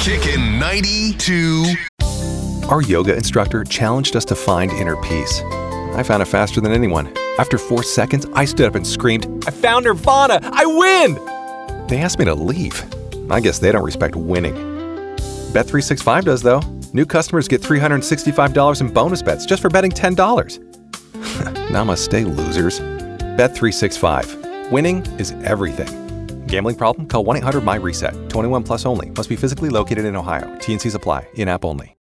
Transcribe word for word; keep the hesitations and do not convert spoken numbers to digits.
Kickin' ninety-two. Our yoga instructor challenged us to find inner peace. I found it faster than anyone. After four seconds, I stood up and screamed, "I found Nirvana! I win!" They asked me to leave. I guess they don't respect winning. Bet three sixty-five does, though. New customers get three hundred sixty-five dollars in bonus bets just for betting ten dollars. Namaste, losers. Bet three sixty-five. Winning is everything. Gambling problem? Call one eight hundred M Y RESET. twenty-one plus only. Must be physically located in Ohio. T and Cs apply. In-app only.